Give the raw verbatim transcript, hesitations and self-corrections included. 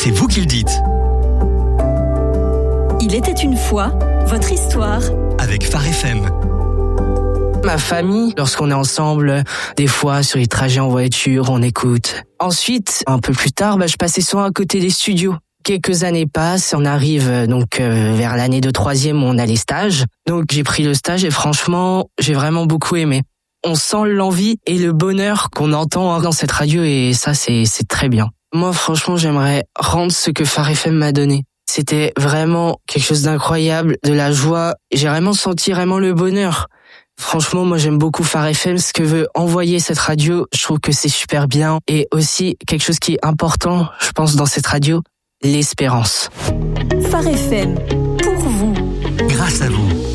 c'est vous qui le dites. Il était une fois, votre histoire. Avec Phare F M. Ma famille, lorsqu'on est ensemble, des fois sur les trajets en voiture, on écoute. Ensuite, un peu plus tard, bah, je passais souvent à côté des studios. Quelques années passent, on arrive donc euh, vers l'année de troisième où on a les stages. Donc j'ai pris le stage et franchement, j'ai vraiment beaucoup aimé. On sent l'envie et le bonheur qu'on entend dans cette radio et ça, c'est, c'est très bien. Moi, franchement, j'aimerais rendre ce que Phare F M m'a donné. C'était vraiment quelque chose d'incroyable, de la joie. J'ai vraiment senti vraiment le bonheur. Franchement, moi, j'aime beaucoup Phare F M. Ce que veut envoyer cette radio, je trouve que c'est super bien. Et aussi, quelque chose qui est important, je pense, dans cette radio, l'espérance. Phare F M, pour vous. Grâce à vous.